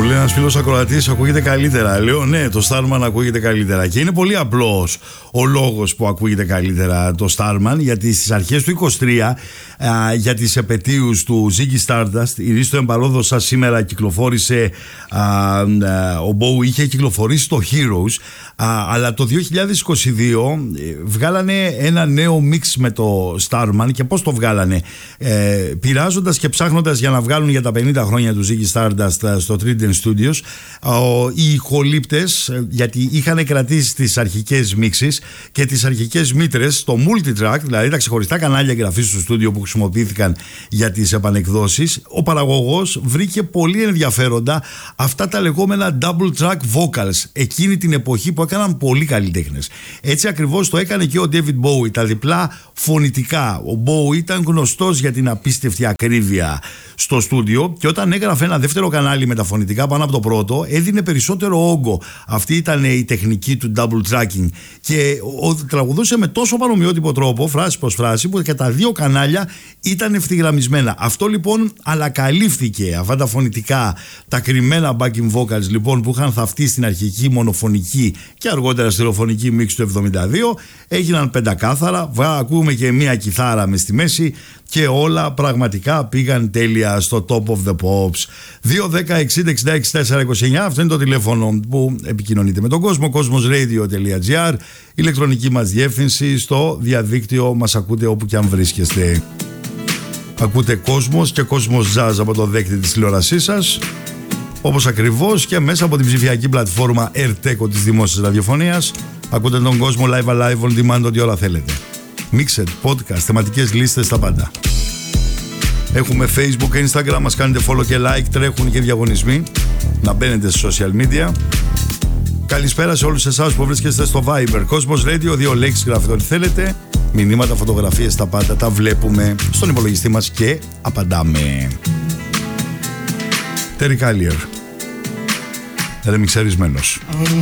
Μου λέει ένας φίλος ακροατής, ακούγεται καλύτερα. Λέω ναι, το Starman ακούγεται καλύτερα. Και είναι πολύ απλός ο λόγος που ακούγεται καλύτερα το Starman, γιατί στις αρχές του 23, για τις επετείους του Ziggy Stardust, η Ρίστο Εμπαρόδοσα σήμερα κυκλοφόρησε, ο Bowie είχε κυκλοφορήσει το Heroes, αλλά το 2022 βγάλανε ένα νέο μίξ με το Starman. Και πώς το βγάλανε? Πειράζοντας και ψάχνοντας για να βγάλουν για τα 50 χρόνια του Ziggy Stardust στο Trident Studios, οι ηχολήπτες, γιατί είχαν κρατήσει τις αρχικές μίξεις και τις αρχικές μήτρες στο multitrack, δηλαδή τα ξεχωριστά κανάλια εγγραφής στο στούντιο που χρησιμοποιήθηκαν για τις επανεκδόσεις, ο παραγωγός βρήκε πολύ ενδιαφέροντα αυτά τα λεγόμενα double track vocals, εκείνη την εποχή που έκαναν πολλοί καλλιτέχνες. Έτσι ακριβώς το έκανε και ο David Bowie, τα διπλά φωνητικά. Ο Bowie ήταν γνωστός για την απίστευτη ακρίβεια στο στούντιο, και όταν έγραφε ένα δεύτερο κανάλι με τα φωνητικά πάνω από το πρώτο, έδινε περισσότερο όγκο. Αυτή ήταν η τεχνική του double tracking, και τραγουδούσε με τόσο πανομοιότυπο τρόπο, φράση προς φράση, που και τα δύο κανάλια ήταν ευθυγραμμισμένα. Αυτό λοιπόν ανακαλύφθηκε, αυτά τα φωνητικά, τα κρυμμένα backing vocals λοιπόν, που είχαν θαυτεί στην αρχική μονοφωνική και αργότερα στερεοφωνική μίξη του 72, έγιναν πεντακάθαρα. Ακούμε και μία κιθάρα μες στη μέση, και όλα πραγματικά πήγαν τέλεια στο Top of the Pops. 2-10-60-66-429, αυτό είναι το τηλέφωνο που επικοινωνείτε με τον κόσμο. Cosmosradio.gr, ηλεκτρονική μας διεύθυνση. Στο διαδίκτυο μας ακούτε όπου και αν βρίσκεστε. Ακούτε Κόσμος και Κόσμος Jazz από το δέκτη της τηλεόρασής σας, όπως ακριβώς και μέσα από την ψηφιακή πλατφόρμα AirTeco της δημόσιας ραδιοφωνίας. Ακούτε τον κόσμο live on demand, ό,τι ώρα θέλετε. Mixed, podcast, θεματικές λίστες, τα πάντα. Έχουμε Facebook και Instagram, μας κάνετε follow και like, τρέχουν και διαγωνισμοί. Να μπαίνετε στα social media. Καλησπέρα σε όλους εσάς που βρίσκεστε στο Viber. Cosmos Radio, 2 λέξεις γράφετε ό,τι θέλετε. Μηνύματα, φωτογραφίες, τα πάντα τα βλέπουμε στον υπολογιστή μας και απαντάμε. Terry Callier, ρεμιξαρισμένος.